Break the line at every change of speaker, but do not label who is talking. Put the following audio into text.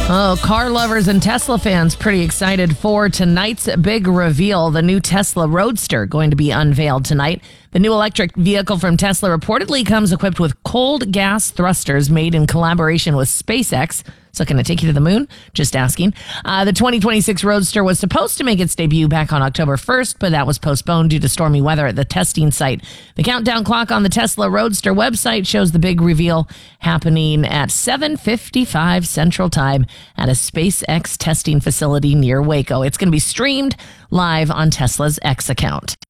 Oh, car lovers and Tesla fans pretty excited for tonight's big reveal. The new Tesla Roadster going to be unveiled tonight. The new electric vehicle from Tesla reportedly comes equipped with cold gas thrusters made in collaboration with SpaceX. So can it take you to the moon? Just asking. The 2026 Roadster was supposed to make its debut back on October 1st, but that was postponed due to stormy weather at the testing site. The countdown clock on the Tesla Roadster website shows the big reveal happening at 7:55 Central Time at a SpaceX testing facility near Waco. It's going to be streamed live on Tesla's X account.